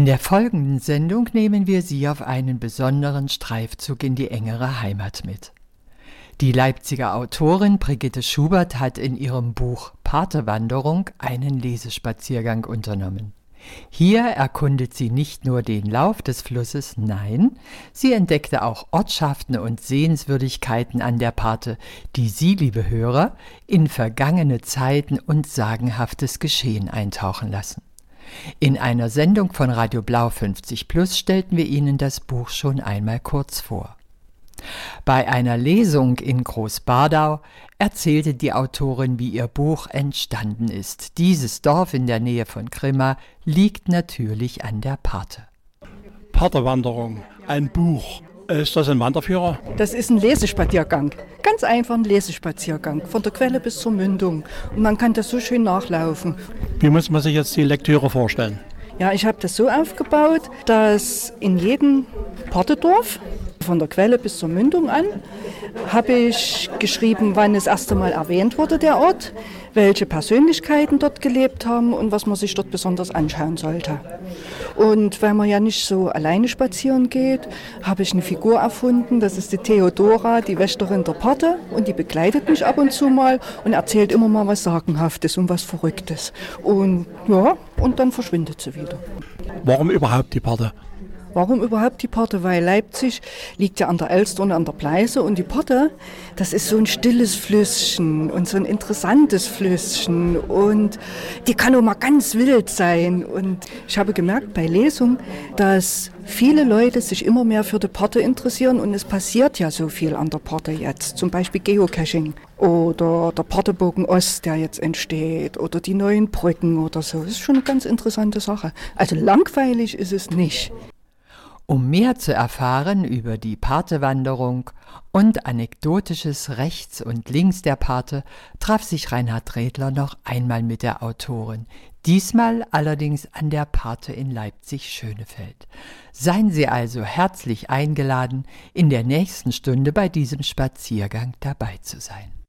In der folgenden Sendung nehmen wir Sie auf einen besonderen Streifzug in die engere Heimat mit. Die Leipziger Autorin Brigitte Schubert hat in ihrem Buch Patewanderung einen Lesespaziergang unternommen. Hier erkundet sie nicht nur den Lauf des Flusses, nein, sie entdeckte auch Ortschaften und Sehenswürdigkeiten an der Parthe, die Sie, liebe Hörer, in vergangene Zeiten und sagenhaftes Geschehen eintauchen lassen. In einer Sendung von Radio Blau 50+ stellten wir Ihnen das Buch schon einmal kurz vor. Bei einer Lesung in Großbardau erzählte die Autorin, wie ihr Buch entstanden ist. Dieses Dorf in der Nähe von Grimma liegt natürlich an der Parthe. Patewanderung, ein Buch. Ist das ein Wanderführer? Das ist ein Lesespaziergang. Ganz einfach ein Lesespaziergang, von der Quelle bis zur Mündung. Und man kann das so schön nachlaufen. Wie muss man sich jetzt die Lektüre vorstellen? Ja, ich habe das so aufgebaut, dass in jedem Partedorf, von der Quelle bis zur Mündung an, habe ich geschrieben, wann das erste Mal erwähnt wurde, der Ort, welche Persönlichkeiten dort gelebt haben und was man sich dort besonders anschauen sollte. Und weil man ja nicht so alleine spazieren geht, habe ich eine Figur erfunden, das ist die Theodora, die Wächterin der Parthe, und die begleitet mich ab und zu mal und erzählt immer mal was Sagenhaftes und was Verrücktes. Und ja, und dann verschwindet sie wieder. Warum überhaupt die Parthe? Warum überhaupt die Parthe? Weil Leipzig liegt ja an der Elster und an der Pleiße und die Parthe, das ist so ein stilles Flüsschen und so ein interessantes Flüsschen und die kann auch mal ganz wild sein. Und ich habe gemerkt bei Lesung, dass viele Leute sich immer mehr für die Parthe interessieren und es passiert ja so viel an der Parthe jetzt. Zum Beispiel Geocaching oder der Parthebogen Ost, der jetzt entsteht oder die neuen Brücken oder so. Das ist schon eine ganz interessante Sache. Also langweilig ist es nicht. Um mehr zu erfahren über die Patewanderung und Anekdotisches rechts und links der Parthe, traf sich Reinhard Redler noch einmal mit der Autorin. Diesmal allerdings an der Parthe in Leipzig-Schönefeld. Seien Sie also herzlich eingeladen, in der nächsten Stunde bei diesem Spaziergang dabei zu sein.